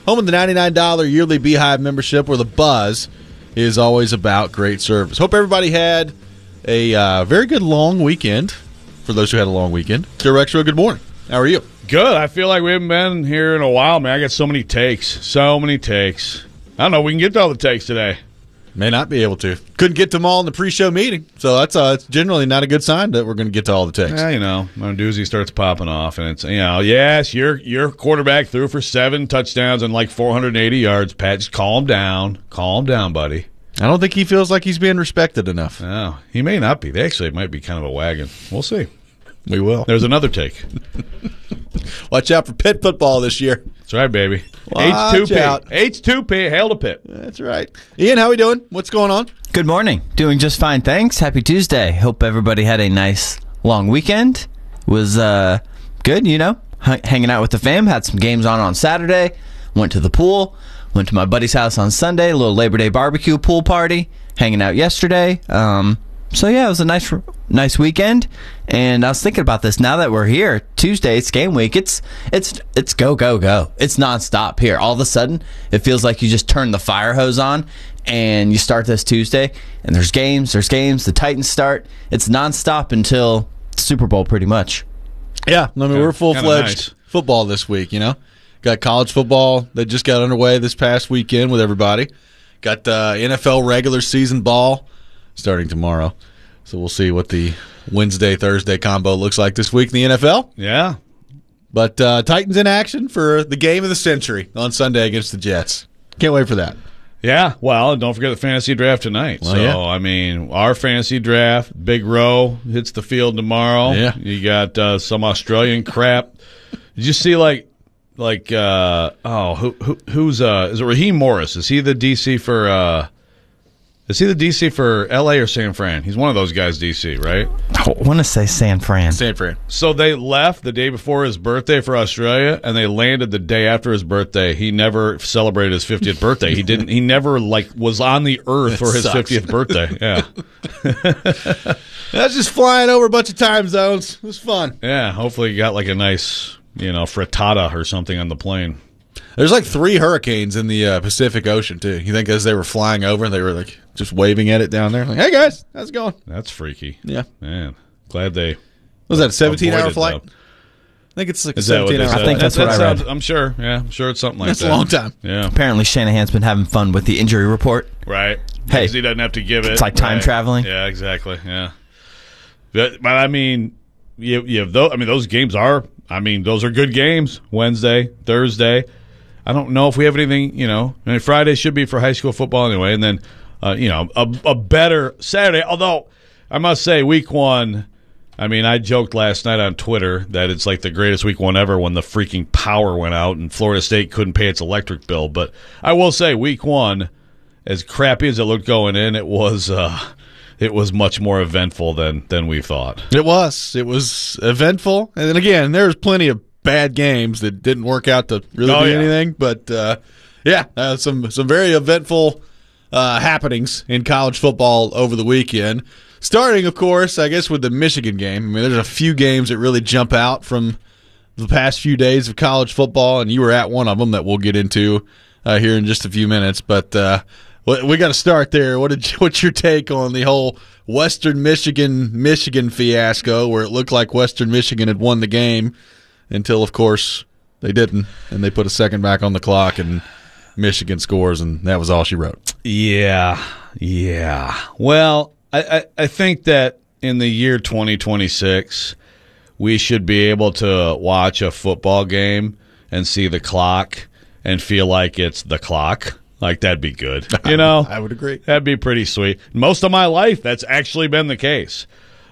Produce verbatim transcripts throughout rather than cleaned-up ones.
Home of the ninety-nine dollars yearly Beehive membership, where the buzz is always about great service. Hope everybody had a uh, very good long weekend. For those who had a long weekend, Joe Rexroad, good morning. How are you? Good. I feel like we haven't been here in a while, man. I got so many takes. So many takes. I don't know if we can get to all the takes today. May not be able to. Couldn't get to them all in the pre-show meeting, so that's uh, it's generally not a good sign that we're going to get to all the takes. Yeah, you know, when a doozy starts popping off, and it's, you know, yes, your your quarterback threw for seven touchdowns and like four hundred eighty yards. Pat, just calm down. Calm down, buddy. I don't think he feels like he's being respected enough. No, he may not be. They actually might be kind of a wagon. We'll see. We will. There's another take. Watch out for Pitt football this year. That's right, baby. Watch H two P. out. H two P. Hail to Pitt. That's right. Ian, how we doing? What's going on? Good morning. Doing just fine, thanks. Happy Tuesday. Hope everybody had a nice long weekend. Was uh, good, you know, H- hanging out with the fam. Had some games on on Saturday. Went to the pool. Went to my buddy's house on Sunday. A little Labor Day barbecue pool party. Hanging out yesterday. Um, so, yeah, it was a nice nice weekend. And I was thinking about this now that we're here. Tuesday, it's game week. It's it's it's go, go, go. It's nonstop here. All of a sudden, it feels like you just turn the fire hose on and you start this Tuesday. And there's games, there's games. The Titans start. It's nonstop until Super Bowl pretty much. Yeah, I mean, Kinda- we're full-fledged nice. football this week, you know. Got college football that just got underway this past weekend with everybody. Got uh, N F L regular season ball starting tomorrow. So we'll see what the Wednesday-Thursday combo looks like this week in the N F L. Yeah. But uh, Titans in action for the game of the century on Sunday against the Jets. Can't wait for that. Yeah, well, don't forget the fantasy draft tonight. Well, so, yeah. I mean, our fantasy draft, Big Row hits the field tomorrow. Yeah. You got uh, some Australian crap. Did you see, like, like uh, oh, who, who who's, uh, is it Raheem Morris? Is he the D C for, uh, is he the D C for L A or San Fran? He's one of those guys, D C, right? I want to say San Fran. San Fran. So they left the day before his birthday for Australia, and they landed the day after his birthday. He never celebrated his fiftieth birthday. He didn't. He never like was on the earth for his sucks. fiftieth birthday. Yeah, That's just flying over a bunch of time zones. It was fun. yeah. Hopefully, he got like a nice, you know, frittata or something on the plane. There's like three hurricanes in the uh, Pacific Ocean, too. You think as they were flying over, they were like just waving at it down there? Like, hey, guys, how's it going? That's freaky. Yeah. Man, glad they. Was that a seventeen-hour avoided, flight? though. I think it's like a Is that what they seventeen-hour said? I think flight. that's That- what that I read. sounds- I'm sure. Yeah, I'm sure it's something like That's that. a long time. Yeah. Apparently, Shanahan's been having fun with the injury report. Right. Hey, Because he doesn't have to give it. it's like time Right. traveling. Yeah, exactly. Yeah. But, but I mean, you, you have those, I mean, those games are, I mean, those are good games. Wednesday, Thursday. I don't know if we have anything, you know, I mean, Friday should be for high school football anyway. And then, uh, you know, a, a better Saturday. Although, I must say, week one, I mean, I joked last night on Twitter that it's like the greatest week one ever when the freaking power went out and Florida State couldn't pay its electric bill. But I will say, week one, as crappy as it looked going in, it was uh, it was much more eventful than than we thought. It was. It was eventful. And then again, there's plenty of bad games that didn't work out to really Oh, do yeah. anything. But, uh, yeah, uh, some, some very eventful uh, happenings in college football over the weekend. Starting, of course, I guess with the Michigan game. I mean, there's a few games that really jump out from the past few days of college football, and you were at one of them that we'll get into uh, here in just a few minutes. But uh, we got to start there. What did what's your take on the whole Western Michigan Michigan fiasco, where it looked like Western Michigan had won the game until, of course, they didn't, and they put a second back on the clock, and Michigan scores, and that was all she wrote. Yeah, yeah. Well, I, I, I think that in the year twenty twenty-six, we should be able to watch a football game and see the clock and feel like it's the clock. Like, that'd be good. You know? I would agree. That'd be pretty sweet. Most of my life, that's actually been the case.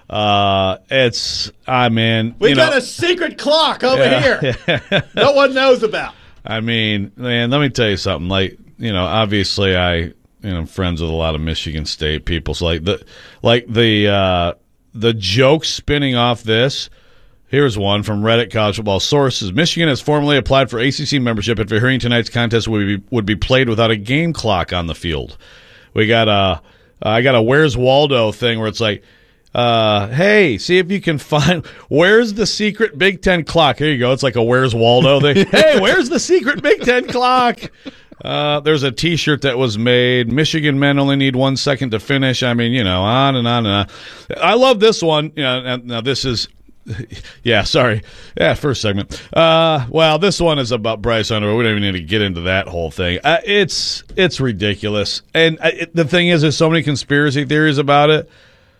Uh, it's, I mean, We you got know, a secret clock over Yeah. here. No one knows about. I mean, man, let me tell you something. Like, you know, obviously I, you know, I'm friends with a lot of Michigan State people. So like the, like the, uh, the jokes spinning off this. Here's one from Reddit College Football Sources. Michigan has formally applied for A C C membership if hearing tonight's contest would be, would be played without a game clock on the field. We got a, I got a Where's Waldo thing where it's like, Uh, hey, see if you can find where's the secret Big Ten clock. Here you go. It's like a Where's Waldo thing. Hey, where's the secret Big Ten clock? Uh, there's a T-shirt that was made. Michigan men only need one second to finish. I mean, you know, on and on and on. I love this one. You know, now this is, yeah, sorry, yeah, first segment. Uh, well, this one is about Bryce Underwood. We don't even need to get into that whole thing. Uh, it's it's ridiculous, and uh, it, the thing is, there's so many conspiracy theories about it.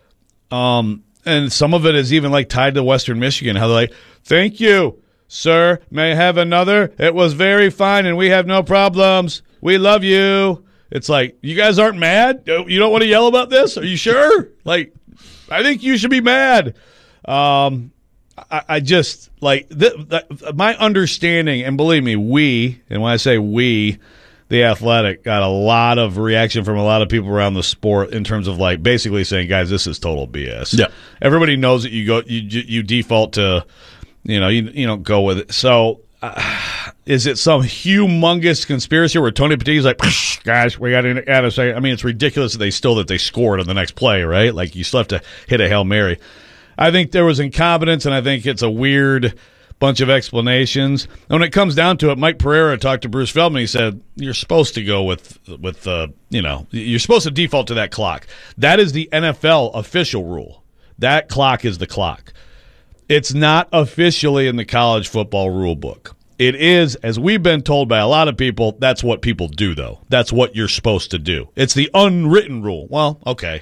Um, and some of it is even like tied to Western Michigan. How they're like, "Thank you, sir. May I have another? It was very fine, and we have no problems. We love you." It's like, you guys aren't mad? You don't want to yell about this? Are you sure? Like, I think you should be mad. Um, I, I just like th- th- my understanding, and believe me, we, and when I say we, The Athletic got a lot of reaction from a lot of people around the sport in terms of like basically saying, guys, this is total B S. Yeah. Everybody knows that you go, you you default to, you know, you you don't go with it. So, uh, is it some humongous conspiracy where Tony Petit's like, gosh, we got to say? I mean, it's ridiculous that they still that they scored on the next play, right? Like you still have to hit a Hail Mary. I think there was incompetence, and I think it's a weird bunch of explanations. And when it comes down to it, Mike Pereira talked to Bruce Feldman. He said, you're supposed to go with, with the, you know, you're supposed to default to that clock. That is the N F L official rule. That clock is the clock. It's not officially in the college football rule book. It is, as we've been told by a lot of people, that's what people do, though. That's what you're supposed to do. It's the unwritten rule. Well, okay.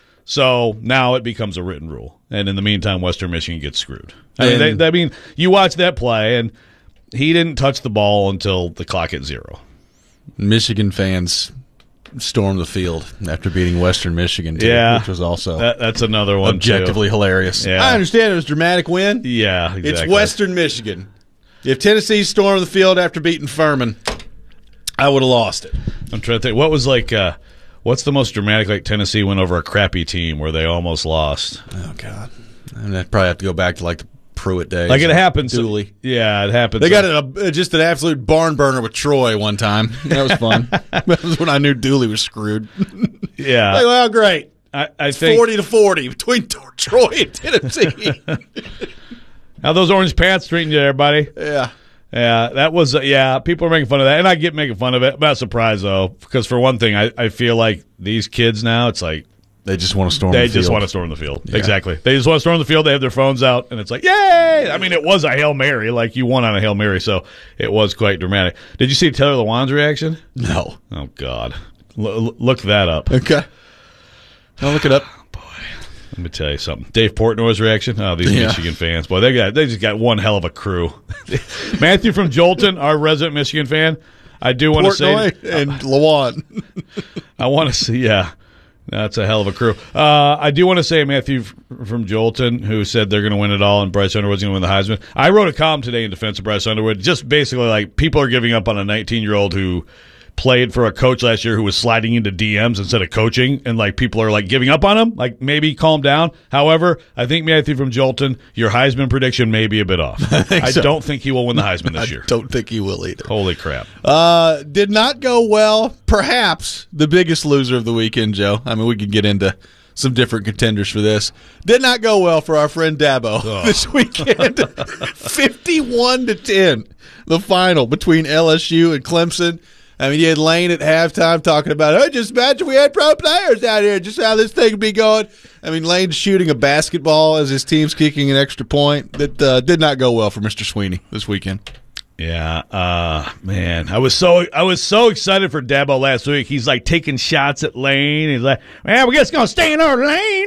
So now it becomes a written rule. And in the meantime, Western Michigan gets screwed. I mean, they, they, I mean, you watch that play, and he didn't touch the ball until the clock hit zero. Michigan fans stormed the field after beating Western Michigan, too, yeah, which was also that, that's another one, objectively too. hilarious. Yeah. I understand it was a dramatic win. Yeah, exactly. It's Western Michigan. If Tennessee stormed the field after beating Furman, I would have lost it. I'm trying to think. What was like, uh, what's the most dramatic, like Tennessee went over a crappy team where they almost lost? Oh, God. And I'd probably have to go back to like the Pruitt days. Like it happens. Dooley. Yeah, it happens. They got a, just an absolute barn burner with Troy one time. That was fun. That was when I knew Dooley was screwed. Yeah. Like, well, great. I, I it's think forty to forty between Troy and Tennessee. How those orange pants treating you there, buddy? Yeah. Yeah, that was, uh, yeah, people are making fun of that. And I get making fun of it. I'm not surprised, though, because for one thing, I, I feel like these kids now, it's like, they just want to storm they the field. They just want to storm the field. Yeah. Exactly. They just want to storm the field. They have their phones out, and it's like, yay! I mean, it was a Hail Mary. Like, you won on a Hail Mary, so it was quite dramatic. Did you see Taylor Lewan's reaction? No. Oh, God. L- look that up. Okay. I'll look it up. Boy, let me tell you something. Dave Portnoy's reaction? Oh, these Yeah. Michigan fans. Boy, they got they just got one hell of a crew. Matthew from Jolton, our resident Michigan fan, I do want to say... Portnoy and Lewan. I want to see, yeah. That's a hell of a crew. Uh, I do want to say Matthew f- from Jolton, who said they're going to win it all and Bryce Underwood's going to win the Heisman. I wrote a column today in defense of Bryce Underwood. Just basically like people are giving up on a nineteen-year-old who played for a coach last year who was sliding into D Ms instead of coaching, and like people are like giving up on him. Like maybe calm down. However, I think Matthew from Jolton, your Heisman prediction may be a bit off. I, I so. don't think he will win the Heisman this I year. don't think he will either. Holy crap. Uh, did not go well. Perhaps the biggest loser of the weekend, Joe. I mean, we could get into some different contenders for this. Did not go well for our friend Dabo oh. this weekend. fifty-one to ten, the final between L S U and Clemson. I mean, you had Lane at halftime talking about, oh, just imagine we had pro players out here, just how this thing would be going. I mean, Lane's shooting a basketball as his team's kicking an extra point. That uh, did not go well for Mister Sweeney this weekend. Yeah, uh, man, I was so I was so excited for Dabo last week. He's like taking shots at Lane. He's like, "Man, we're just gonna stay in our lane."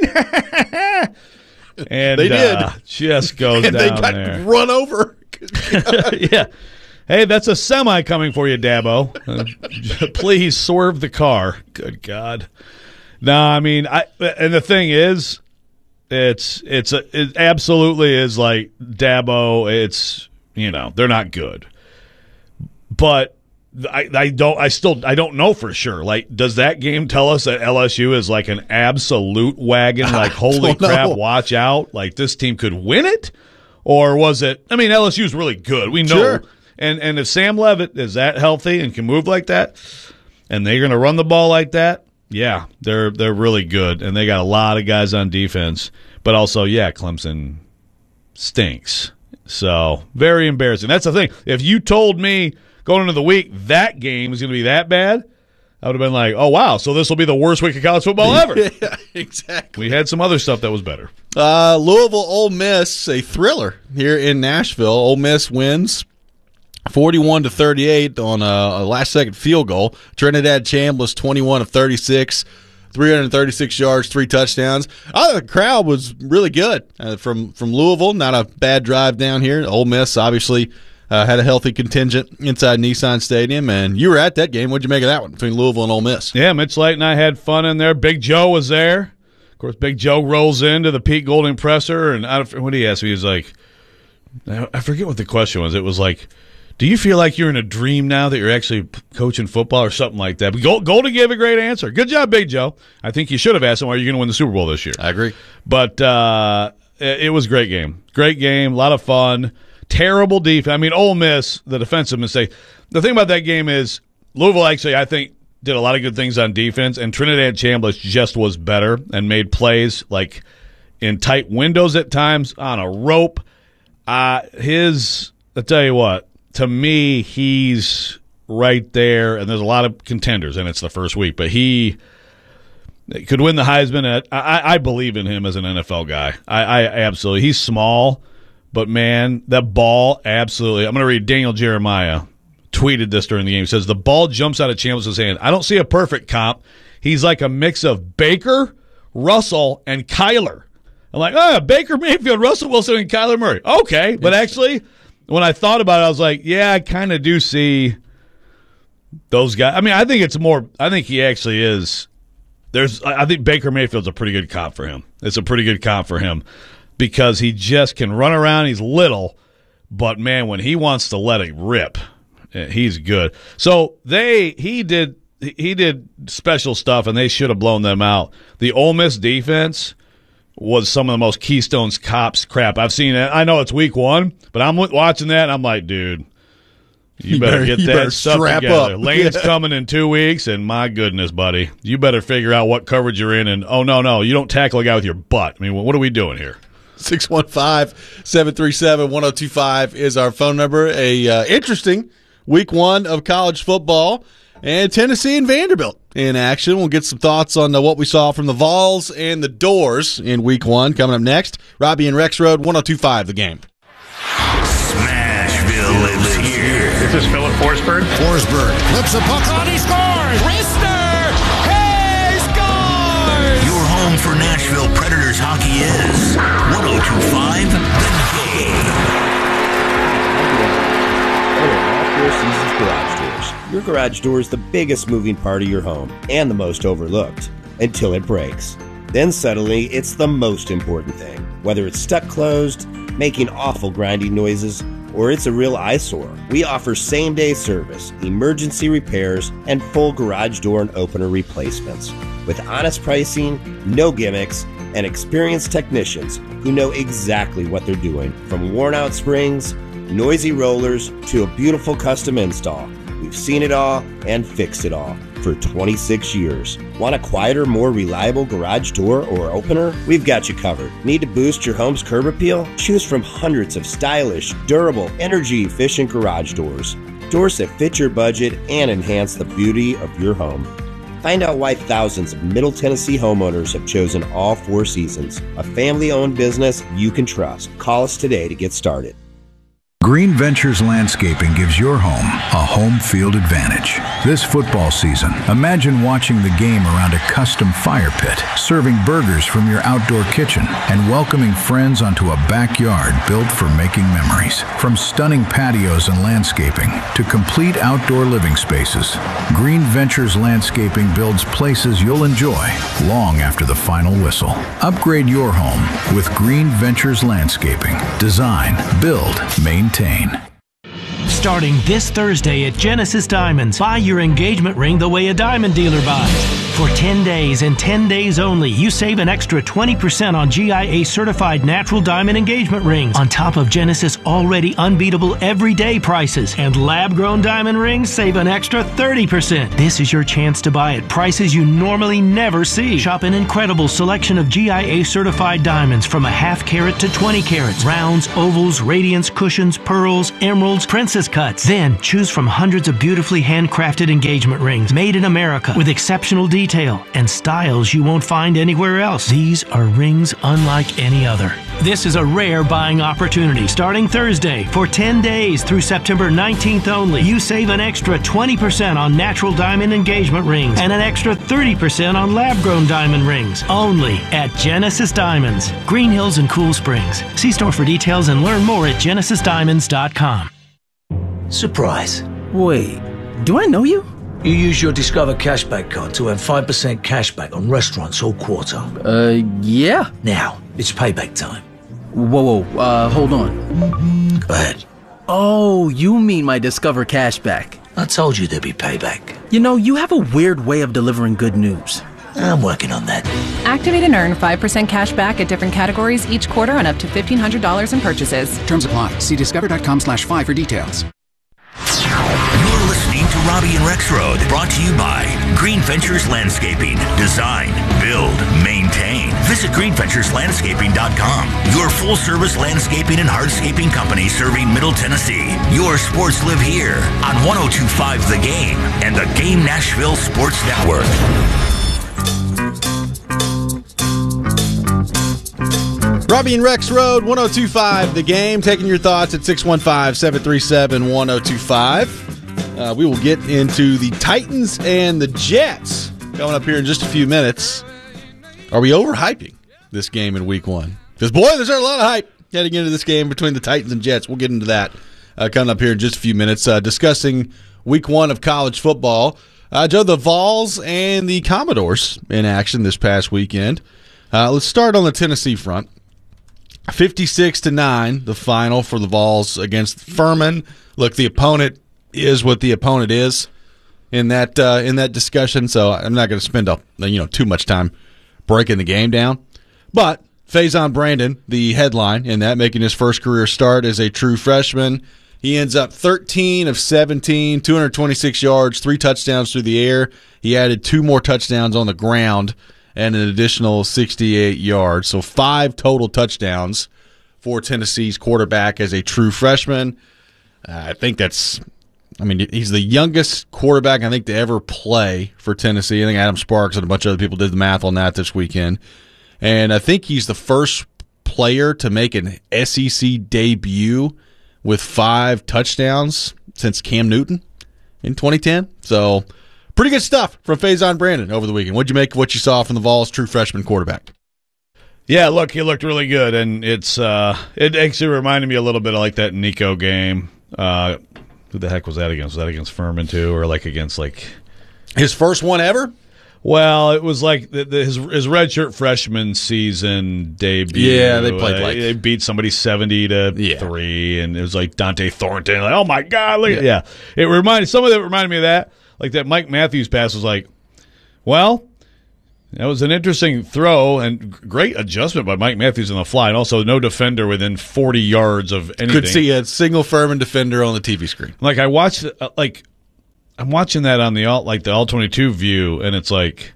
And they did. Uh, just goes and down they got there. run over. Yeah. Hey, that's a semi coming for you, Dabo. Uh, please swerve the car. Good God. No, I mean, I and the thing is, it's it's a, it absolutely is like Dabo. It's, you know, they're not good, but I I don't I still I don't know for sure. Like, does that game tell us that L S U is like an absolute wagon? Like, holy crap, watch out! Like, this team could win it, or was it? I mean, L S U is really good. We know. Sure. And and if Sam Levitt is that healthy and can move like that, and they're going to run the ball like that, yeah, they're they're really good, and they got a lot of guys on defense. But also, yeah, Clemson stinks. So, very embarrassing. That's the thing. If you told me going into the week that game was going to be that bad, I would have been like, oh, wow, so this will be the worst week of college football ever. Yeah, exactly. We had some other stuff that was better. Uh, Louisville, Ole Miss, a thriller here in Nashville. Ole Miss wins forty-one to thirty-eight on a, a last-second field goal. Trinidad Chambliss, twenty-one of thirty-six, three hundred thirty-six yards, three touchdowns. I thought the crowd was really good uh, from, from Louisville. Not a bad drive down here. Ole Miss, obviously, uh, had a healthy contingent inside Nissan Stadium, and you were at that game. What'd you make of that one between Louisville and Ole Miss? Yeah, Mitch Light and I had fun in there. Big Joe was there. Of course, Big Joe rolls into the Pete Golding presser, and I don't, what did he ask me? He was like, I forget what the question was. It was like, do you feel like you're in a dream now that you're actually coaching football or something like that? But Golding gave a great answer. Good job, Big Joe. I think you should have asked him, are you going to win the Super Bowl this year? I agree. But uh, it, it was a great game. Great game, a lot of fun. Terrible defense. I mean, Ole Miss, the defensive mistake. The thing about that game is Louisville actually, I think, did a lot of good things on defense, and Trinidad Chambliss just was better and made plays like in tight windows at times on a rope. Uh, his, I'll tell you what, to me, he's right there, and there's a lot of contenders, and it's the first week, but he could win the Heisman. I, I, I believe in him as an N F L guy. I, I absolutely. He's small, but, man, that ball, absolutely. I'm going to read Daniel Jeremiah tweeted this during the game. He says, the ball jumps out of Chambliss' hand. I don't see a perfect comp. He's like a mix of Baker, Russell, and Kyler. I'm like, oh, Baker Mayfield, Russell Wilson, and Kyler Murray. Okay, but actually, when I thought about it, I was like, yeah, I kind of do see those guys. I mean, I think it's more – I think he actually is – There's, I think Baker Mayfield's a pretty good comp for him. It's a pretty good comp for him because he just can run around. He's little, but, man, when he wants to let it rip, he's good. So they he did he did special stuff, and they should have blown them out. The Ole Miss defense was some of the most Keystone's cops crap I've seen. I know it's week one, but I'm watching that, and I'm like, dude, you, you better, better get you that better stuff together. Up. Lane's yeah. coming in two weeks, and my goodness, buddy, you better figure out what coverage you're in. And, oh, no, no, you don't tackle a guy with your butt. I mean, what are we doing here? six one five, seven three seven, one oh two five is our phone number. A uh, interesting week one of college football, and Tennessee and Vanderbilt in action. We'll get some thoughts on uh, what we saw from the Vols and the Doors in week one coming up next. Robbie and Rex Road, one oh two five, the game. Smashville lives here. This is Philip Forsberg. Forsberg flips a puck on, he scores! Rister! He scores! Your home for Nashville Predators hockey is one oh two five, the game. Seasons Garage Doors. Your garage door is the biggest moving part of your home and the most overlooked until it breaks. Then suddenly it's the most important thing. Whether it's stuck closed, making awful grinding noises, or it's a real eyesore, we offer same-day service, emergency repairs, and full garage door and opener replacements. With honest pricing, no gimmicks, and experienced technicians who know exactly what they're doing. From worn-out springs, noisy rollers, to a beautiful custom install. We've seen it all and fixed it all for twenty-six years. Want a quieter, more reliable garage door or opener? We've got you covered. Need to boost your home's curb appeal? Choose from hundreds of stylish, durable, energy-efficient garage doors. Doors that fit your budget and enhance the beauty of your home. Find out why thousands of Middle Tennessee homeowners have chosen All Four Seasons, a family-owned business you can trust. Call us today to get started. Green Ventures Landscaping gives your home a home field advantage. This football season, imagine watching the game around a custom fire pit, serving burgers from your outdoor kitchen, and welcoming friends onto a backyard built for making memories. From stunning patios and landscaping to complete outdoor living spaces, Green Ventures Landscaping builds places you'll enjoy long after the final whistle. Upgrade your home with Green Ventures Landscaping. Design, build, maintain. Starting this Thursday at Genesis Diamonds, buy your engagement ring the way a diamond dealer buys. For ten days and ten days only, you save an extra twenty percent on G I A-certified natural diamond engagement rings, on top of Genesis' already unbeatable everyday prices. And lab-grown diamond rings save an extra thirty percent. This is your chance to buy at prices you normally never see. Shop an incredible selection of G I A-certified diamonds from a half carat to twenty carats, rounds, ovals, radiance, cushions, pearls, emeralds, princess cuts. Then choose from hundreds of beautifully handcrafted engagement rings made in America with exceptional detail and styles you won't find anywhere else. These are rings unlike any other. This is a rare buying opportunity. Starting Thursday, for ten days through September nineteenth only, you save an extra twenty percent on natural diamond engagement rings and an extra thirty percent on lab-grown diamond rings. Only at Genesis Diamonds, Green Hills and Cool Springs. See store for details and learn more at genesis diamonds dot com. Surprise. Wait, do I know you? You use your Discover Cashback card to earn five percent cashback on restaurants all quarter. Uh, yeah. Now, it's payback time. Whoa, whoa, uh, hold on. Go ahead. Oh, you mean my Discover Cashback. I told you there'd be payback. You know, you have a weird way of delivering good news. I'm working on that. Activate and earn five percent cash back at different categories each quarter on up to fifteen hundred dollars in purchases. Terms apply. See discover.com slash five for details. You're listening to Robbie and Rex Road, brought to you by Green Ventures Landscaping. Design, build, maintain. Visit green ventures landscaping dot com. Your full-service landscaping and hardscaping company serving Middle Tennessee. Your sports live here on one oh two point five The Game and the Game Nashville Sports Network. Robbie and Rex Road, one oh two point five The Game. Taking your thoughts at six one five, seven three seven, one oh two five. Uh, we will get into the Titans and the Jets coming up here in just a few minutes. Are we overhyping this game in week one? Because, boy, there's a lot of hype heading into this game between the Titans and Jets. We'll get into that uh, coming up here in just a few minutes, uh, discussing week one of college football. Uh, Joe, the Vols and the Commodores in action this past weekend. Uh, let's start on the Tennessee front. fifty-six to nine, the final for the Vols against Furman. Look, the opponent is what the opponent is in that uh, in that discussion, so I'm not going to spend a, you know too much time breaking the game down. But Faison Brandon, the headline in that, making his first career start as a true freshman. He ends up thirteen of seventeen, two hundred twenty-six yards, three touchdowns through the air. He added two more touchdowns on the ground and an additional sixty-eight yards. So five total touchdowns for Tennessee's quarterback as a true freshman. Uh, I think that's, I mean, he's the youngest quarterback, I think, to ever play for Tennessee. I think Adam Sparks and a bunch of other people did the math on that this weekend. And I think he's the first player to make an S E C debut with five touchdowns since Cam Newton in twenty ten. So pretty good stuff from Faison Brandon over the weekend. What'd you make of what you saw from the Vols' true freshman quarterback? Yeah, look, he looked really good, and it's uh, it actually reminded me a little bit of like that Nico game. Uh, who the heck was that against? Was that against Furman too, or like against like his first one ever? Well, it was like the, the, his his redshirt freshman season debut. Yeah, they played like uh, they beat somebody seventy to yeah. three, and it was like Dante Thornton. Like, oh my god, look, yeah. yeah. It reminded some of it reminded me of that. Like that Mike Matthews pass was like, well, that was an interesting throw and great adjustment by Mike Matthews on the fly, and also no defender within forty yards of anything. Could see a single Furman defender on the T V screen. Like I watched, uh, like I'm watching that on the all like the all twenty-two view, and it's like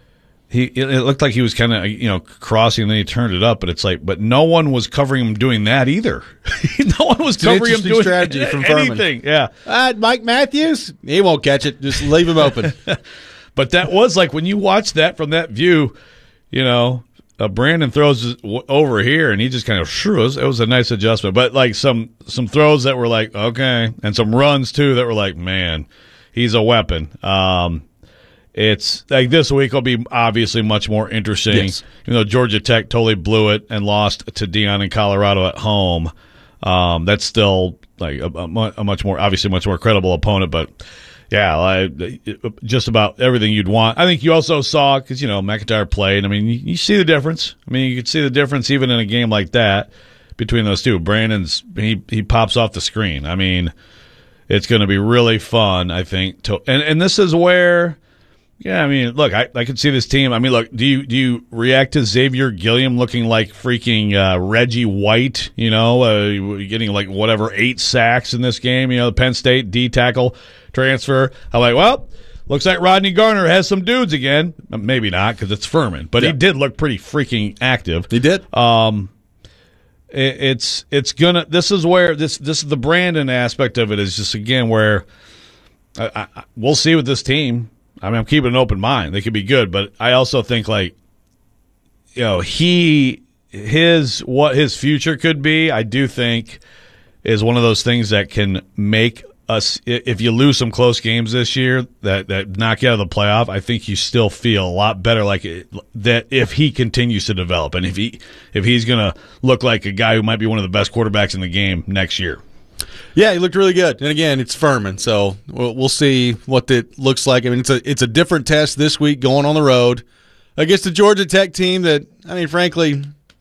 he it, it looked like he was kind of you know crossing, and then he turned it up, but it's like, but no one was covering him doing that either. No one was it's covering him doing strategy any, from anything. Furman. Yeah, uh, Mike Matthews, he won't catch it. Just leave him open. But that was like when you watch that from that view, you know, uh, Brandon throws over here, and he just kind of sure it was, it was a nice adjustment. But like some some throws that were like okay, and some runs too that were like, man, he's a weapon. Um, it's like this week will be obviously much more interesting. Yes. You know, Georgia Tech totally blew it and lost to Deion in Colorado at home. Um, that's still like a, a much more obviously much more credible opponent, but. Yeah, I, just about everything you'd want. I think you also saw, because, you know, McIntyre played. I mean, you, you see the difference. I mean, you could see the difference even in a game like that between those two. Brandon's, he, he pops off the screen. I mean, it's going to be really fun, I think. To, and, and this is where, yeah, I mean, look, I, I can see this team. I mean, look, do you do you react to Xavier Gilliam looking like freaking uh, Reggie White, you know, uh, getting like whatever, eight sacks in this game, you know, the Penn State D-tackle transfer? I'm like, well, looks like Rodney Garner has some dudes again. Maybe not because it's Furman, but yeah. He did look pretty freaking active. He did. Um, it, it's it's gonna. This is where this this is the Brandon aspect of it is just again where I, I, we'll see with this team. I mean, I'm keeping an open mind. They could be good, but I also think like, you know, he his what his future could be. I do think is one of those things that can make us, if you lose some close games this year that, that knock you out of the playoff, I think you still feel a lot better like it, that if he continues to develop and if he if he's going to look like a guy who might be one of the best quarterbacks in the game next year. Yeah, he looked really good. And again, it's Furman, so we'll, we'll see what it looks like. I mean, it's a it's a different test this week going on the road against the Georgia Tech team that, I mean, frankly,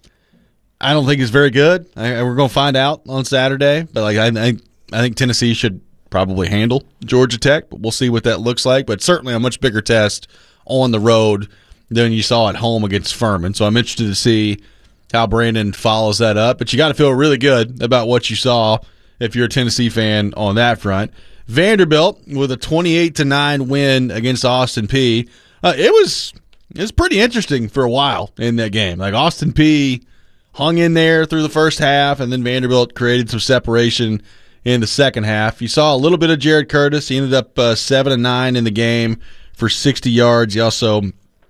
I don't think is very good. I, we're going to find out on Saturday, but like I, I I think Tennessee should probably handle Georgia Tech, but we'll see what that looks like. But certainly a much bigger test on the road than you saw at home against Furman. So I'm interested to see how Brandon follows that up. But you got to feel really good about what you saw if you're a Tennessee fan on that front. Vanderbilt with a twenty-eight to nine win against Austin Peay. Uh, it was it was pretty interesting for a while in that game. Like Austin Peay hung in there through the first half, and then Vanderbilt created some separation in the second half. You saw a little bit of Jared Curtis. He ended up uh, seven and nine in the game for sixty yards. He also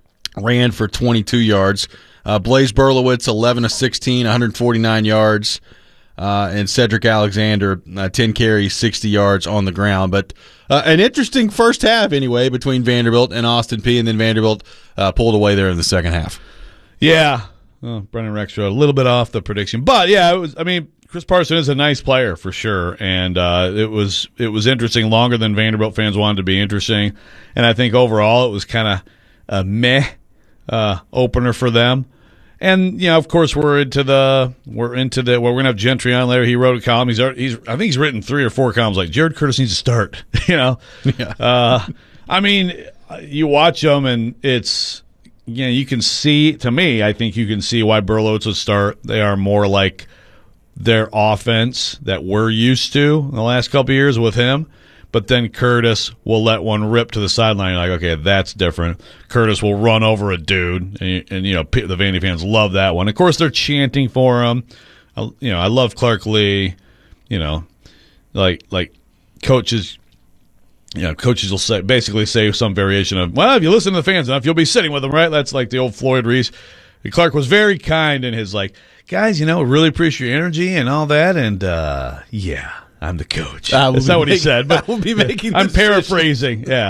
ran for twenty-two yards. Uh, Blaze Berlowitz, eleven of sixteen, one hundred forty-nine yards. Uh, and Cedric Alexander, uh, ten carries, sixty yards on the ground. But uh, an interesting first half anyway between Vanderbilt and Austin Peay, and then Vanderbilt uh, pulled away there in the second half. Yeah. Oh, Brennan Rexroth, a little bit off the prediction. But, yeah, it was. I mean, Chris Parson is a nice player for sure, and uh, it was it was interesting longer than Vanderbilt fans wanted to be interesting. And I think overall it was kind of a meh uh, opener for them. And you know, of course, we're into the we're into the well, we're gonna have Gentry on later. He wrote a column. He's he's I think he's written three or four columns. Like Jared Curtis needs to start. You know, yeah. Uh, I mean, you watch them and it's you know you can see. To me, I think you can see why Berlowitz would start. They are more like their offense that we're used to in the last couple of years with him. But then Curtis will let one rip to the sideline. You're like, okay, that's different. Curtis will run over a dude, and, and you know the Vandy fans love that one. Of course, they're chanting for him. I, you know, I love Clark Lee. You know, like like coaches. You know, coaches will say basically say some variation of, well, if you listen to the fans enough, you'll be sitting with them, right? That's like the old Floyd Reese. And Clark was very kind in his like, guys, you know, really appreciate your energy and all that, and uh, yeah. I'm the coach. That's not what he said, but I will be making I'm paraphrasing. Yeah.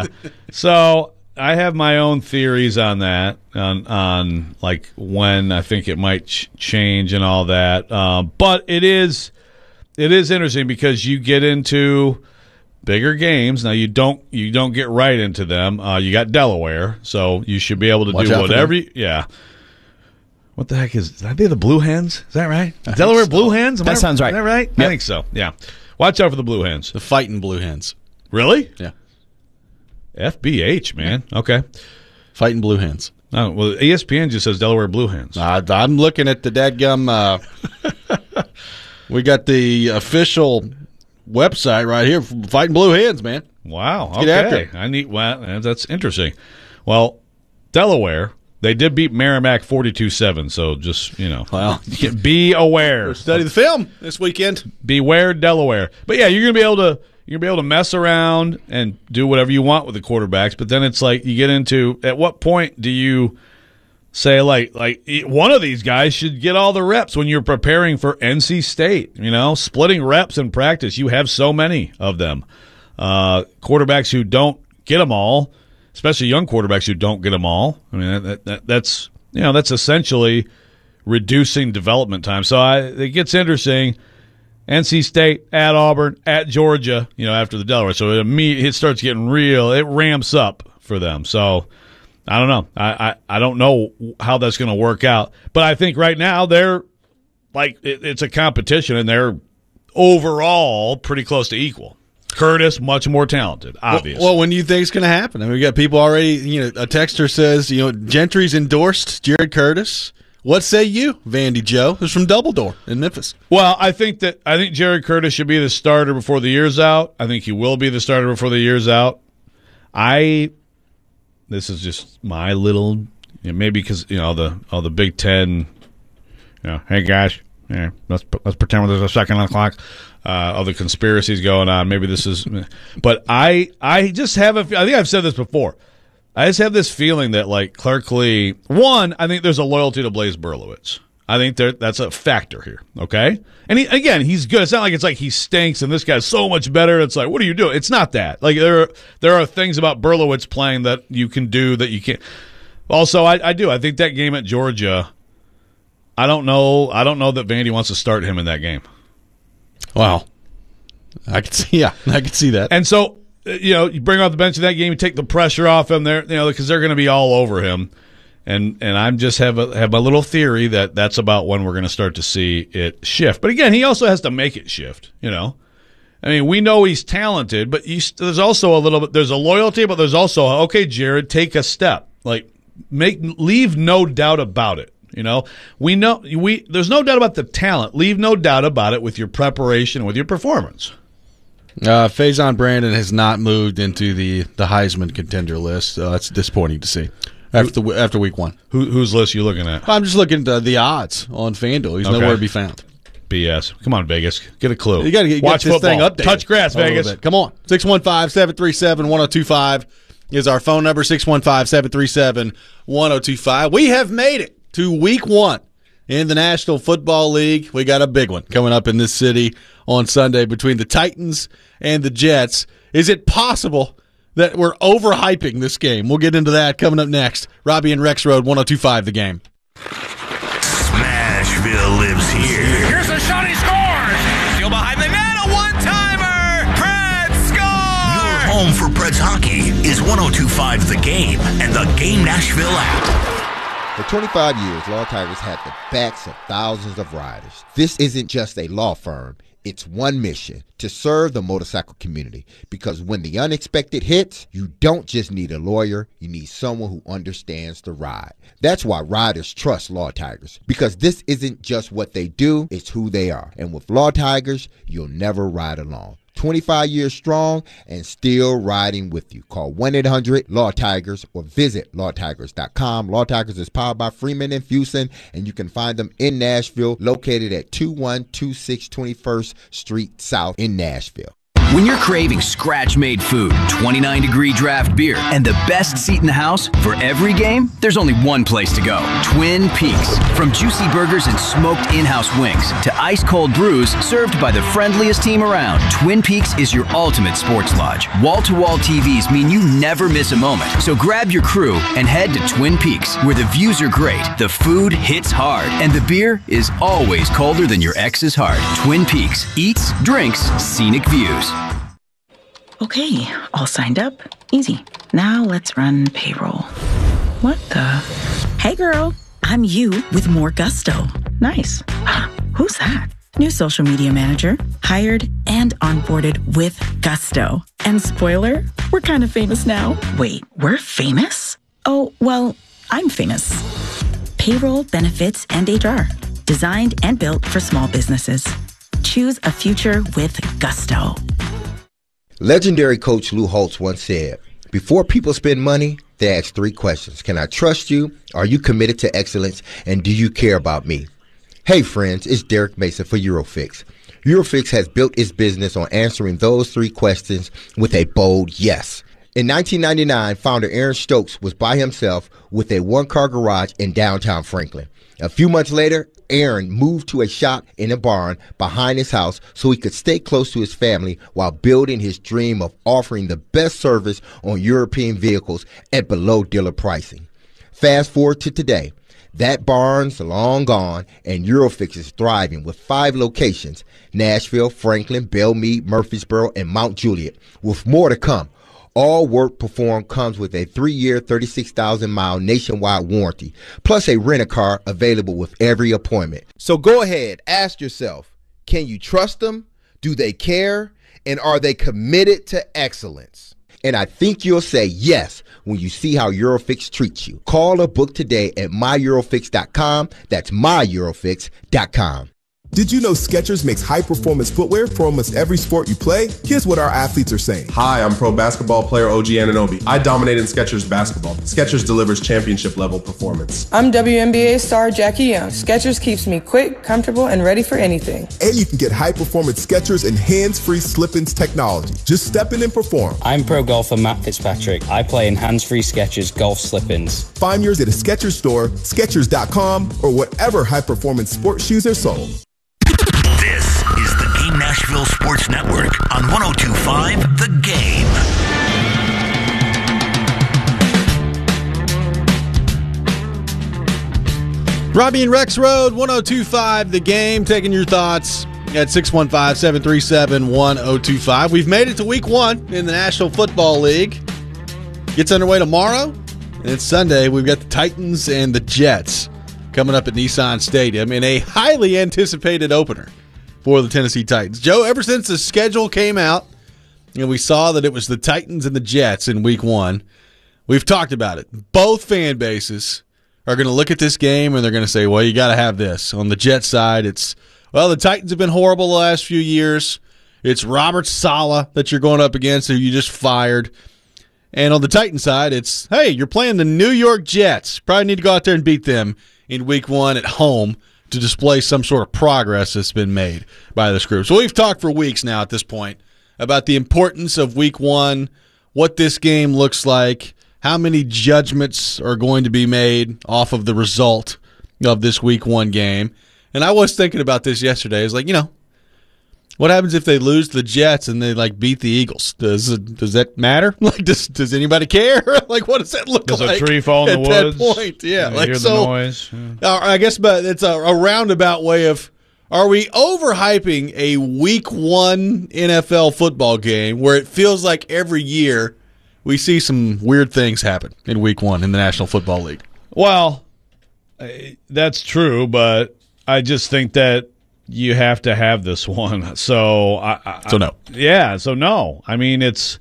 So I have my own theories on that, on on like when I think it might ch- change and all that. Um, but it is it is interesting because you get into bigger games now. You don't you don't get right into them. Uh, you got Delaware, so you should be able to Watch do out for whatever. them. You, yeah. What the heck is? Are they the Blue Hens? Is that right? Delaware so. Blue Hens? Am That I, sounds right. Is that right? Yep. I think so. Yeah. Watch out for the Blue Hens. The fighting Blue Hens. Really? Yeah. F B H, man. Okay. Fighting Blue Hens. Oh, well, E S P N just says Delaware Blue Hens. Uh, I'm looking at the dadgum. Uh, we got the official website right here, Fighting blue hens, man. Wow. Let's get Okay. after it. I need. Well, that's interesting. Well, Delaware, they did beat Merrimack forty-two seven. So just you know, Wow. be aware. Study the film this weekend. Beware Delaware. But yeah, you're gonna be able to you're gonna be able to mess around and do whatever you want with the quarterbacks. But then it's like you get into at what point do you say like like one of these guys should get all the reps when you're preparing for N C State? You know, splitting reps in practice. You have so many of them. Uh, quarterbacks who don't get them all, especially young quarterbacks who don't get them all. I mean, that, that, that's you know that's essentially reducing development time. So I, it gets interesting. N C State at Auburn at Georgia. You know, after the Delaware, so it, it starts getting real. It ramps up for them. So I don't know. I I, I don't know how that's going to work out. But I think right now they're like it, it's a competition, and they're overall pretty close to equal. Curtis, much more talented, obviously. Well, well, when do you think it's going to happen? I mean, we got people already, you know, a texter says, you know, Gentry's endorsed Jared Curtis. What say you, Vandy Joe? This is from Doubledore in Memphis. Well, I think that I think Jared Curtis should be the starter before the year's out. I think he will be the starter before the year's out. I, this is just my little, you know, maybe because, you know, all the, all the Big Ten, you know, hey guys, yeah, let's let's pretend there's a second on the clock. Uh, all the conspiracies going on. Maybe this is, but I I just have a. I think I've said this before. I just have this feeling that like Clark Lee. One, I think there's a loyalty to Blaise Berlowitz. I think there that's a factor here. Okay, and he, again, he's good. It's not like it's like he stinks and this guy's so much better. It's like, what are you doing? It's not that. Like there are there are things about Berlowitz playing that you can do that you can't. Also, I, I do. I think that game at Georgia. I don't know. I don't know that Vandy wants to start him in that game. Wow, I could see. Yeah, I could see that. And so, you know, you bring him off the bench in that game, you take the pressure off him there, you know, because they're going to be all over him. And and I'm just have a have a little theory that that's about when we're going to start to see it shift. But again, he also has to make it shift. You know, I mean, we know he's talented, but he's, there's also a little bit. There's a loyalty, but there's also okay, Jared, take a step. Like make leave no doubt about it. You know, we know we. There's no doubt about the talent. Leave no doubt about it with your preparation, with your performance. Uh, Faison Brandon has not moved into the, the Heisman contender list. So that's disappointing to see after the, after week one. Who, whose list are you looking at? I'm just looking at the odds on FanDuel. He's okay. Nowhere to be found. B S. Come on, Vegas. Get a clue. You got to get, Watch get this football. thing updated. Touch grass, Vegas. Come on. six one five, seven three seven, one oh two five is our phone number. six one five, seven three seven, one oh two five. We have made it to week one in the National Football League. We got a big one coming up in this city on Sunday between the Titans and the Jets. Is it possible that we're overhyping this game? We'll get into that coming up next. Robbie and Rex Road, one oh two five The Game. Smashville lives here. Here's a shot, he scores! Still behind the net, a one-timer! Preds score! Your home for Preds hockey is one oh two five The Game and the Game Nashville app. For twenty-five years, Law Tigers had the backs of thousands of riders. This isn't just a law firm. It's one mission, to serve the motorcycle community. Because when the unexpected hits, you don't just need a lawyer, you need someone who understands the ride. That's why riders trust Law Tigers. Because this isn't just what they do, it's who they are. And with Law Tigers, you'll never ride alone. twenty-five years strong and still riding with you. Call one eight hundred law tigers or visit law tigers dot com. Law Tigers is powered by Freeman and Fuson, and you can find them in Nashville, located at two one two six twenty-first Street South in Nashville. When you're craving scratch-made food, twenty-nine degree draft beer, and the best seat in the house for every game, there's only one place to go. Twin Peaks. From juicy burgers and smoked in-house wings to ice-cold brews served by the friendliest team around, Twin Peaks is your ultimate sports lodge. Wall-to-wall T Vs mean you never miss a moment. So grab your crew and head to Twin Peaks, where the views are great, the food hits hard, and the beer is always colder than your ex's heart. Twin Peaks. Eats, drinks, scenic views. Okay, all signed up. Easy. Now let's run payroll. What the? Hey girl, I'm you with more gusto. Nice. Who's that? New social media manager. Hired and onboarded with gusto. And spoiler, we're kind of famous now. Wait, we're famous? Oh, well, I'm famous. Payroll, benefits, and H R. Designed and built for small businesses. Choose a future with gusto. Legendary coach Lou Holtz once said, before people spend money, they ask three questions. Can I trust you? Are you committed to excellence? And do you care about me? Hey friends, it's Derek Mason for Eurofix. Eurofix has built its business on answering those three questions with a bold yes. In nineteen ninety-nine, founder Aaron Stokes was by himself with a one-car garage in downtown Franklin. A few months later, Aaron moved to a shop in a barn behind his house so he could stay close to his family while building his dream of offering the best service on European vehicles at below dealer pricing. Fast forward to today. That barn's long gone, and Eurofix is thriving with five locations: Nashville, Franklin, Belmead, Murfreesboro, and Mount Juliet, with more to come. All work performed comes with a three-year, thirty-six thousand mile nationwide warranty, plus a rent-a-car available with every appointment. So go ahead, ask yourself, can you trust them? Do they care? And are they committed to excellence? And I think you'll say yes when you see how Eurofix treats you. Call or book today at my eurofix dot com. That's my eurofix dot com. Did you know Skechers makes high-performance footwear for almost every sport you play? Here's what our athletes are saying. Hi, I'm pro basketball player O G Anunoby. I dominate in Skechers basketball. Skechers delivers championship-level performance. I'm W N B A star Jackie Young. Skechers keeps me quick, comfortable, and ready for anything. And you can get high-performance Skechers and hands-free slip-ins technology. Just step in and perform. I'm pro golfer Matt Fitzpatrick. I play in hands-free Skechers golf slip-ins. Find yours at a Skechers store, Skechers dot com, or whatever high-performance sports shoes are sold. This is the Game Nashville Sports Network on one oh two point five The Game. Robbie and Rex Road, one oh two point five The Game, taking your thoughts at six one five, seven three seven, one oh two five. We've made it to week one in the National Football League. Gets underway tomorrow, and it's Sunday. We've got the Titans and the Jets coming up at Nissan Stadium in a highly anticipated opener for the Tennessee Titans. Joe, ever since the schedule came out and we saw that it was the Titans and the Jets in week one, we've talked about it. Both fan bases are going to look at this game and they're going to say, well, you got to have this. On the Jets side, it's, well, the Titans have been horrible the last few years. It's Robert Saleh that you're going up against who you just fired. And on the Titan side, it's, hey, you're playing the New York Jets. Probably need to go out there and beat them in week one at home to display some sort of progress that's been made by this group. So we've talked for weeks now at this point about the importance of week one, what this game looks like, how many judgments are going to be made off of the result of this week one game. And I was thinking about this yesterday. I was like, you know, what happens if they lose to the Jets and they like beat the Eagles? Does it, does that matter? Like, does does anybody care? Like, what does that look does like? Does a tree fall in the at woods? That point? Yeah, you like hear the so. Noise. Yeah. Uh, I guess, but it's a, a roundabout way of: are we overhyping a week one N F L football game where it feels like every year we see some weird things happen in week one in the National Football League? Well, that's true, but I just think that you have to have this one. So I, I, so no. Yeah, so no. I mean, it's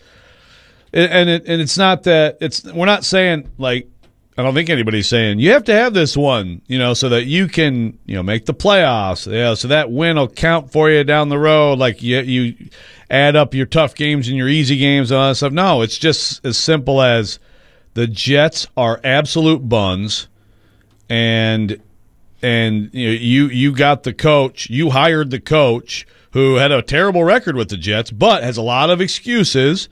and it, and it's not that it's we're not saying like I don't think anybody's saying you have to have this one, you know, so that you can, you know, make the playoffs. Yeah, so that win will count for you down the road. Like you you add up your tough games and your easy games and all that stuff. No, it's just as simple as the Jets are absolute buns, and and you know, you you got the coach, you hired the coach who had a terrible record with the Jets, but has a lot of excuses.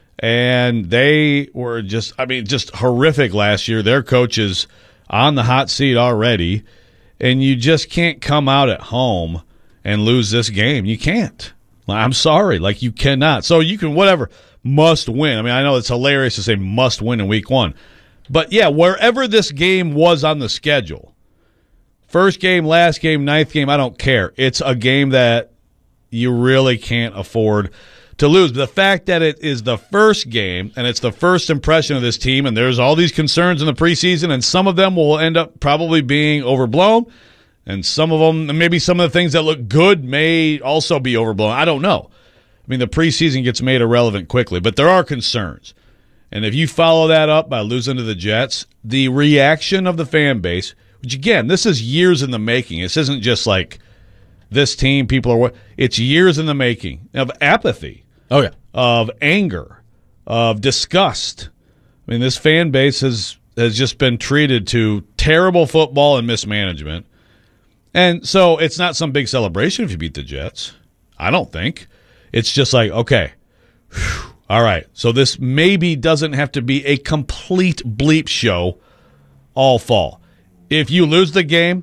And they were just, I mean, just horrific last year. Their coach is on the hot seat already, and you just can't come out at home and lose this game. You can't. I'm sorry. Like, you cannot. So you can, whatever, must win. I mean, I know it's hilarious to say must win in week one. But, yeah, wherever this game was on the schedule, first game, last game, ninth game, I don't care. It's a game that you really can't afford to lose. But the fact that it is the first game and it's the first impression of this team, and there's all these concerns in the preseason, and some of them will end up probably being overblown, and some of them, maybe some of the things that look good may also be overblown. I don't know. I mean, the preseason gets made irrelevant quickly, but there are concerns. And if you follow that up by losing to the Jets, the reaction of the fan base, which again, this is years in the making. This isn't just like this team, people are, it's years in the making of apathy. Oh, yeah. Of anger, of disgust. I mean, this fan base has, has just been treated to terrible football and mismanagement. And so it's not some big celebration if you beat the Jets. I don't think. It's just like, okay, whew, all right. So this maybe doesn't have to be a complete bleep show all fall. If you lose the game,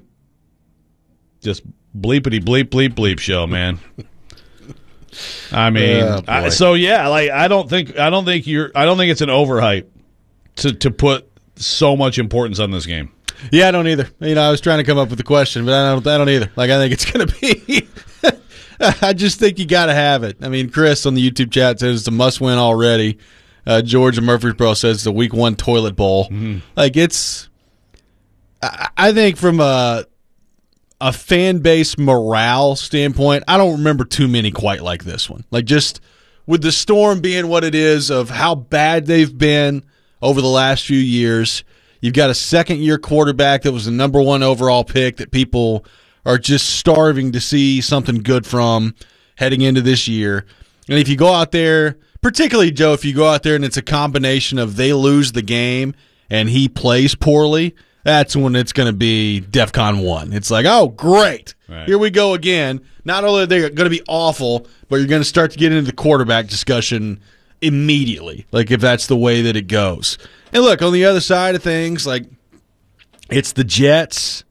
just bleepity bleep bleep bleep show, man. I mean, oh, I, so yeah, like I don't think I don't think you're I don't think it's an overhype to to put so much importance on this game. Yeah, I don't either. You know, I was trying to come up with a question, but I don't. I don't either. Like, I think it's going to be. I just think you got to have it. I mean, Chris on the YouTube chat says it's a must-win already. Uh, George in Murfreesboro says it's a week one toilet bowl. Mm-hmm. Like, it's. I, I think from a a fan base morale standpoint, I don't remember too many quite like this one. Like, just with the Storm being what it is of how bad they've been over the last few years, you've got a second-year quarterback that was the number one overall pick that people are just starving to see something good from heading into this year. And if you go out there, particularly, Joe, if you go out there and it's a combination of they lose the game and he plays poorly, that's when it's going to be DEFCON one. It's like, oh, great. Right. Here we go again. Not only are they going to be awful, but you're going to start to get into the quarterback discussion immediately, like if that's the way that it goes. And look, on the other side of things, like it's the Jets.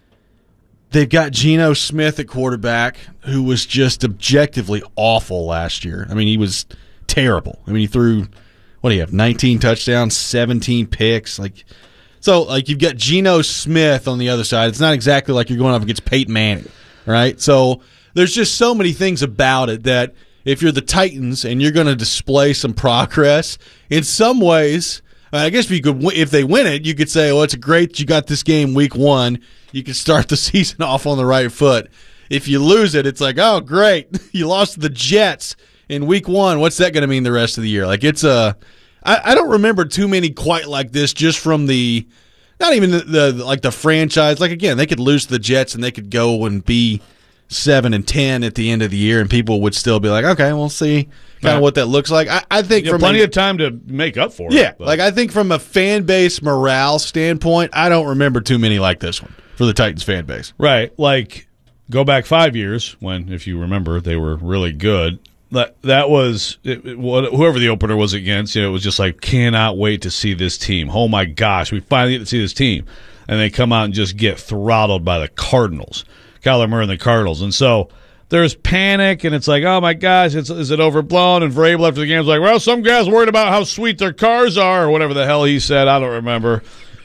They've got Geno Smith at quarterback, who was just objectively awful last year. I mean, he was terrible. I mean, he threw, what do you have, nineteen touchdowns, seventeen picks. Like, so, like, you've got Geno Smith on the other side. It's not exactly like you're going up against Peyton Manning, right? So there's just so many things about it that if you're the Titans and you're going to display some progress, in some ways, I guess if you could, if they win it, you could say, "Oh, it's great you got this game week one. You can start the season off on the right foot." If you lose it, it's like, "Oh, great, you lost to the Jets in week one. What's that going to mean the rest of the year?" Like it's a, I, I don't remember too many quite like this. Just from the, not even the, the like the franchise. Like again, they could lose to the Jets and they could go and be seven and ten at the end of the year, and people would still be like, "Okay, we'll see." Kind of what that looks like. I, I think you from plenty a, of time to make up for it. Yeah, but. like I think from a fan base morale standpoint, I don't remember too many like this one for the Titans fan base. Right, like go back five years when, if you remember, they were really good. That that was it, it, whoever the opener was against. You know, it was just like, cannot wait to see this team. Oh my gosh, we finally get to see this team, and they come out and just get throttled by the Cardinals, Kyler Murray and the Cardinals, and so. There's panic, and it's like, oh, my gosh, it's, is it overblown? And Vrabel after the game was like, well, some guys worried about how sweet their cars are, or whatever the hell he said. I don't remember.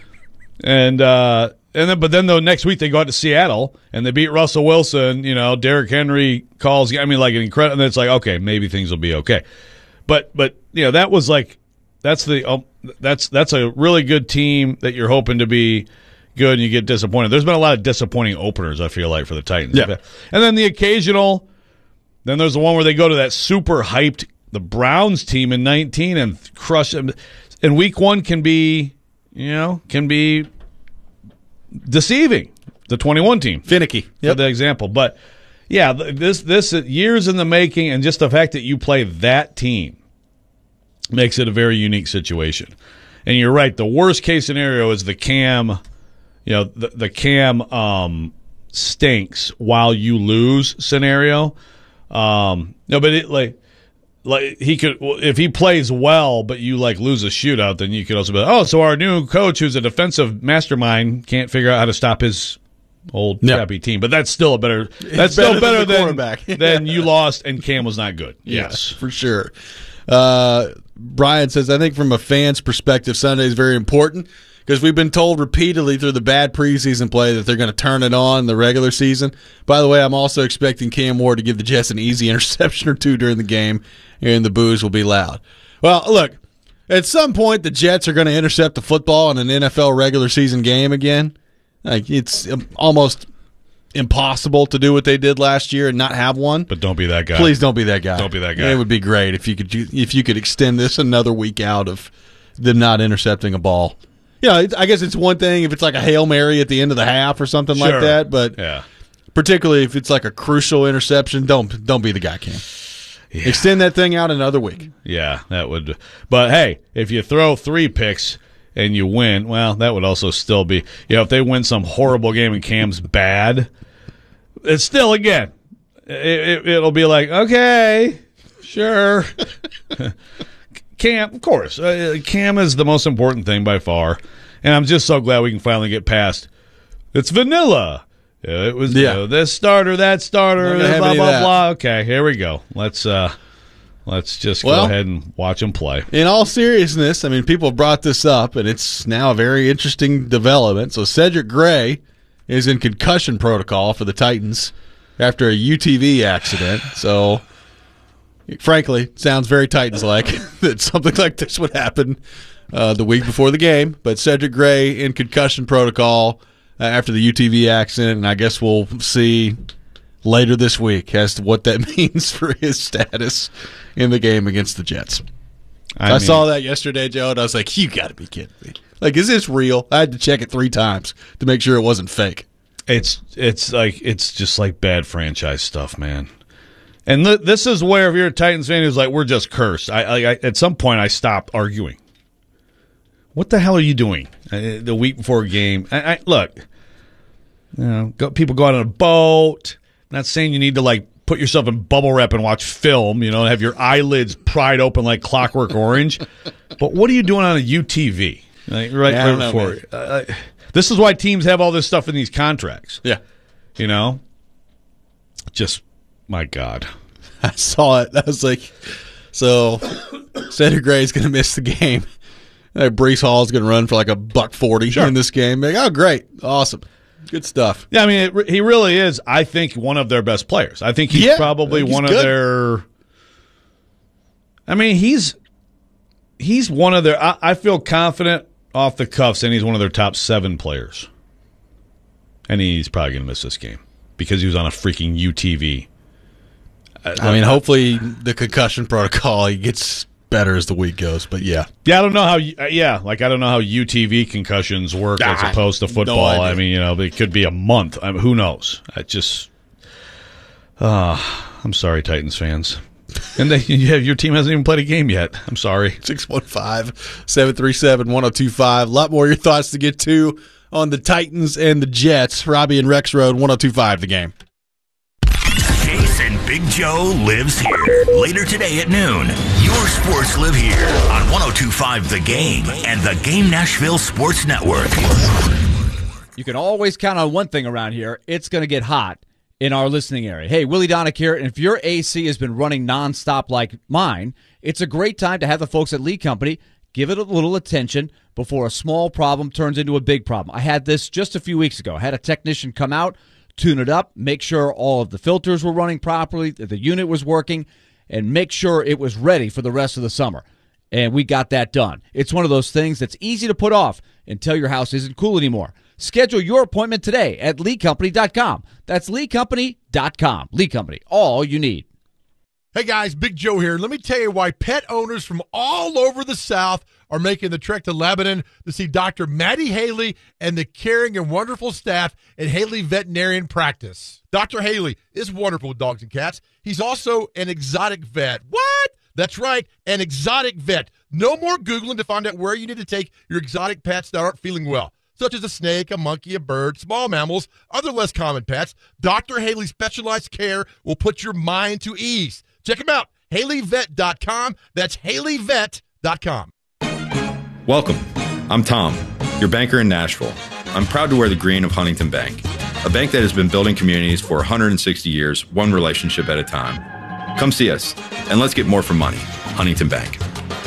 And uh, and then, but then the next week they go out to Seattle, and they beat Russell Wilson. You know, Derrick Henry calls. I mean, like an incredible. And it's like, okay, maybe things will be okay. But but you know, that was like that's the um, that's that's a really good team that you're hoping to be good, and you get disappointed. There's been a lot of disappointing openers, I feel like, for the Titans. Yeah. And then the occasional, then there's the one where they go to that super hyped, the Browns team in nineteen and crush them. And week one can be, you know, can be deceiving. The twenty-one team. Finicky. Yep. For the example. But, yeah, this, this years in the making, and just the fact that you play that team makes it a very unique situation. And you're right, the worst case scenario is the Cam... You know, the, the Cam um, stinks while you lose scenario. Um, no, but it like like he could if he plays well, but you like lose a shootout, then you could also be like, oh, so our new coach, who's a defensive mastermind, can't figure out how to stop his old no. crappy team. But that's still a better. It's that's still better better than, than, than, than you lost and Cam was not good. Yes, yes. for sure. Uh, Brian says, I think from a fan's perspective, Sunday is very important. Because we've been told repeatedly through the bad preseason play that they're going to turn it on in the regular season. By the way, I'm also expecting Cam Ward to give the Jets an easy interception or two during the game, and the boos will be loud. Well, look, at some point the Jets are going to intercept the football in an N F L regular season game again. Like it's almost impossible to do what they did last year and not have one. But don't be that guy. Please don't be that guy. Don't be that guy. It would be great if you could if you could extend this another week out of them not intercepting a ball. You know, I guess it's one thing if it's like a Hail Mary at the end of the half or something sure. like that, but yeah. particularly if it's like a crucial interception, don't don't be the guy, Cam. Yeah. Extend that thing out another week. Yeah, that would. But hey, if you throw three picks and you win, well, that would also still be. You know, if they win some horrible game and Cam's bad, it's still again. It, it, it'll be like, okay, sure. Cam, of course. Uh, Cam is the most important thing by far. And I'm just so glad we can finally get past it's vanilla. Uh, it was yeah. you know, this starter, that starter, blah, blah, blah. Okay, here we go. Let's uh, let's just well, go ahead and watch them play. In all seriousness, I mean, people have brought this up, and it's now a very interesting development. So Cedric Gray is in concussion protocol for the Titans after a U T V accident. So... Frankly, sounds very Titans-like that something like this would happen uh, the week before the game. But Cedric Gray in concussion protocol uh, after the U T V accident, and I guess we'll see later this week as to what that means for his status in the game against the Jets. I, I mean, saw that yesterday, Joe, and I was like, you got to be kidding me. Like, is this real? I had to check it three times to make sure it wasn't fake. It's it's like it's just like bad franchise stuff, man. And th- this is where, if you're a Titans fan who's like, we're just cursed. I, I, I at some point I stopped arguing. What the hell are you doing uh, the week before a game? I, I, look, you know, go, people go out on a boat. I'm not saying you need to like put yourself in bubble wrap and watch film. You know, have your eyelids pried open like Clockwork Orange. But what are you doing on a U T V? Like, right, yeah, right before. Know, uh, this is why teams have all this stuff in these contracts. Yeah, you know, just my God, I saw it. I was like, so Cedric Gray's going to miss the game. Like, Breece Hall's going to run for like a buck forty sure. in this game. Like, oh, great, awesome, good stuff. Yeah, I mean, it, he really is. I think one of their best players. I think he's yeah, probably think he's one good. of their. I mean, he's he's one of their. I, I feel confident off the cuff saying he's one of their top seven players, and he's probably going to miss this game because he was on a freaking U T V. I mean, hopefully the concussion protocol he gets better as the week goes, but yeah. Yeah, I don't know how, yeah, like I don't know how U T V concussions work ah, as opposed to football. No I mean, you know, it could be a month. I mean, who knows? I just, uh, I'm sorry, Titans fans. And they, yeah, your team hasn't even played a game yet. I'm sorry. six one five, seven three seven, one oh two five. A lot more of your thoughts to get to on the Titans and the Jets. Robbie and Rex Road, one oh two five, the game. Big Joe lives here. Later today at noon, your sports live here on one oh two point five The Game and the Game Nashville Sports Network. You can always count on one thing around here. It's going to get hot in our listening area. Hey, Willie Donick here, and if your A C has been running nonstop like mine, it's a great time to have the folks at Lee Company give it a little attention before a small problem turns into a big problem. I had this just a few weeks ago. I had a technician come out, tune it up, make sure all of the filters were running properly, that the unit was working, and make sure it was ready for the rest of the summer. And we got that done. It's one of those things that's easy to put off until your house isn't cool anymore. Schedule your appointment today at lee company dot com. That's lee company dot com. Lee Company, all you need. Hey guys, Big Joe here. Let me tell you why pet owners from all over the South are making the trek to Lebanon to see Doctor Maddie Haley and the caring and wonderful staff at Haley Veterinarian Practice. Doctor Haley is wonderful with dogs and cats. He's also an exotic vet. What? That's right, an exotic vet. No more Googling to find out where you need to take your exotic pets that aren't feeling well, such as a snake, a monkey, a bird, small mammals, other less common pets. Doctor Haley's specialized care will put your mind to ease. Check him out, haley vet dot com. That's haley vet dot com. Welcome. I'm Tom, your banker in Nashville. I'm proud to wear the green of Huntington Bank, a bank that has been building communities for one hundred sixty years, one relationship at a time. Come see us, and let's get more for money. Huntington Bank.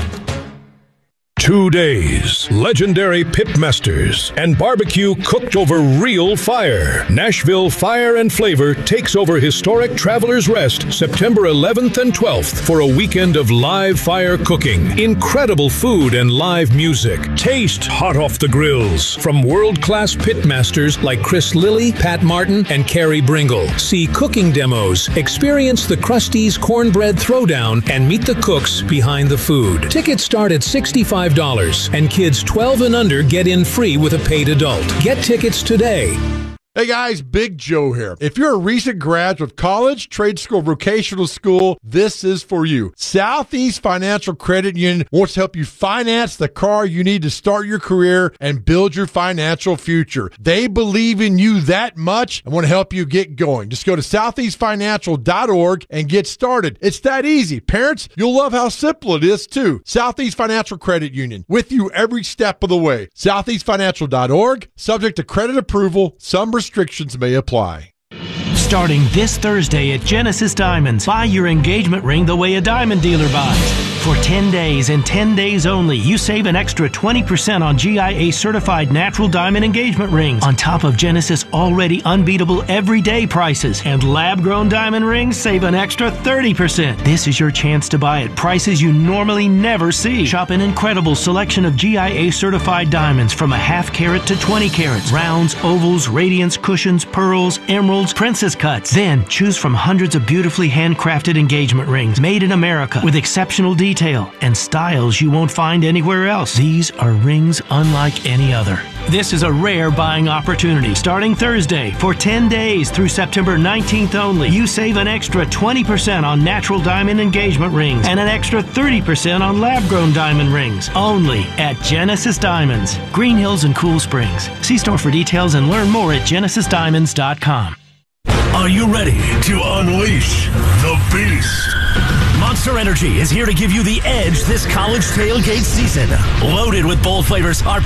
Two days, legendary pitmasters, and barbecue cooked over real fire. Nashville Fire and Flavor takes over historic Travelers Rest September eleventh and twelfth for a weekend of live fire cooking, incredible food, and live music. Taste hot off the grills from world-class pitmasters like Chris Lilly, Pat Martin, and Carrie Bringle. See cooking demos, experience the Krusty's Cornbread Throwdown, and meet the cooks behind the food. Tickets start at sixty-five dollars, and kids twelve and under get in free with a paid adult. Get tickets today. Hey guys, Big Joe here. If you're a recent graduate of college, trade school, vocational school, this is for you. Southeast Financial Credit Union wants to help you finance the car you need to start your career and build your financial future. They believe in you that much and want to help you get going. Just go to southeast financial dot org and get started. It's that easy. Parents, you'll love how simple it is too. Southeast Financial Credit Union, with you every step of the way. southeast financial dot org, subject to credit approval. Some restrictions may apply. Starting this Thursday at Genesis Diamonds, buy your engagement ring the way a diamond dealer buys. For ten days and ten days only, you save an extra twenty percent on G I A certified natural diamond engagement rings on top of Genesis already unbeatable everyday prices. And lab-grown diamond rings save an extra thirty percent. This is your chance to buy at prices you normally never see. Shop an incredible selection of G I A certified diamonds from a half carat to twenty carats, rounds, ovals, radiance, cushions, pearls, emeralds, princess cuts. Then choose from hundreds of beautifully handcrafted engagement rings made in America with exceptional detail and styles you won't find anywhere else. These are rings unlike any other. This is a rare buying opportunity. Starting Thursday, for ten days through September nineteenth only, you save an extra twenty percent on natural diamond engagement rings and an extra thirty percent on lab-grown diamond rings. Only at Genesis Diamonds, Green Hills and Cool Springs. See store for details and learn more at genesis diamonds dot com. Are you ready to unleash the beast? Monster Energy is here to give you the edge this college tailgate season. Loaded with bold flavors, our